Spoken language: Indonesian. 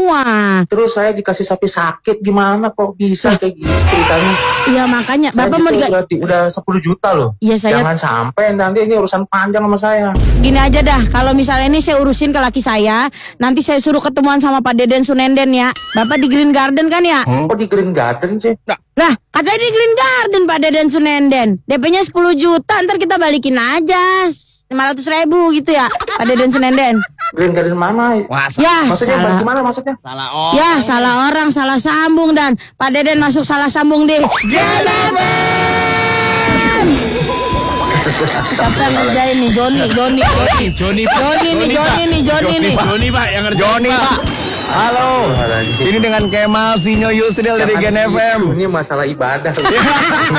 semua. Terus saya dikasih sapi sakit, gimana kok bisa kayak gitu ceritanya? Iya makanya, Saya Bapak mau berarti udah 10 juta loh. Iya saya. Jangan sampai nanti ini urusan panjang sama saya. Gini aja dah, kalau misalnya ini saya urusin ke laki saya, nanti saya suruh ketemuan sama Pak Deden Sunenden ya. Bapak di Green Garden kan ya? Kok di Green Garden sih? Lah, katanya di Green Garden Pak Deden Sunenden. DP-nya 10 juta, ntar kita balikin aja 500.000 gitu ya, Pak Deden Sunenden. Green Garden mana? Ya, Maksudnya salah. gimana maksudnya? Ya, salah orang, salah sambung dan Pak Deden masuk salah sambung deh. Siapa yang ngerjain nih? Joni Pak yang ngerjain. Joni Pak. Halo. Ini dengan Kemal Sinyo Yusril dari Gen FM. Ini masalah ibadah.